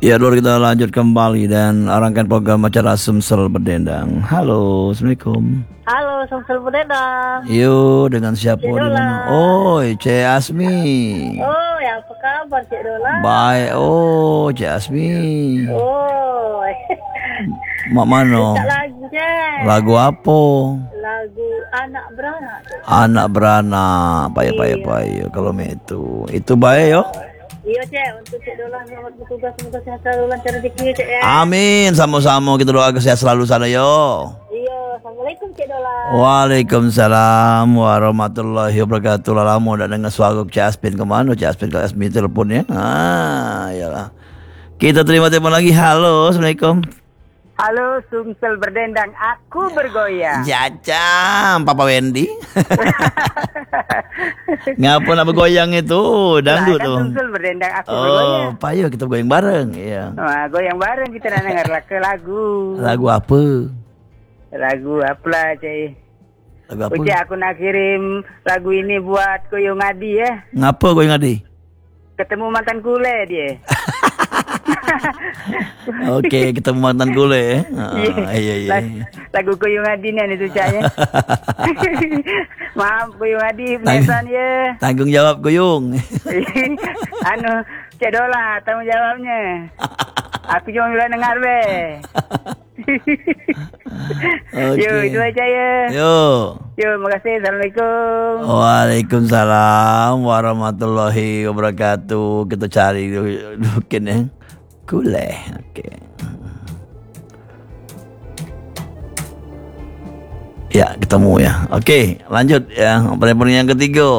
Ya, Lur, kita lanjut kembali dan arahkan program acara Sumsel Berdendang. Halo, Assalamualaikum. Halo, Sumsel Berdendang. Yuk, dengan siapa Cik di Dola. mana? Oh, Cik Asmi. Oh, ya apa kabar Cik Dola? Baik. Oh, Cik Asmi. Oh. Mak mana? Tak lagi, Cik. Lagu apa? Lagu Anak Beranak. Anak beranak. Payah. Kalau itu. Itu baik yo. Iya, Cik. Untuk Cik Dola selamat bertugas. Semoga sehat selalu, lancar rezeki, Cik ya. Amin. Sama-sama kita doa sehat selalu sana yo. Iya, Assalamualaikum Cik Dola. Waalaikumsalam warahmatullahi wabarakatuh. Lama dah dengar suara Cik Aspin ke mana? Cik Aspin ke Asmi teleponnya. Yalah. Kita terima telepon lagi. Halo, Assalamualaikum. Halo, Sumsel Berdendang, aku bergoyang. Jacam, Papa Wendy. Ngapa nak bergoyang itu? Dangdut Kan tu. Sumsel Berdendang, aku bergoyang. Oh, payah kita bergoyang bareng. Iya. Wah, goyang bareng kita nak dengar lagu. Lagu apa? Lagu apalah, Cik? Lagu apa? Ucap aku nak kirim lagu ini buat Koyong Adi ya. Ngapa goyang adik? Ketemu mantan kule dia. Okey, kita mantan kule. Iya. Lagu Koyong Adi ni tu Cik ya. Maaf Koyong Adi penesan ya. Tanggung jawab goyong. Cik Dola tanggung jawabnya. Aku cuma bila dengar be. Okay. Yo, itu aja ya. Yo, makasih. Assalamualaikum. Waalaikumsalam warahmatullahi wabarakatuh. Kita cari mungkin ya. Kule. Okey. Ya, ketemu ya. Okey, lanjut ya. Penerbangan yang ketiga.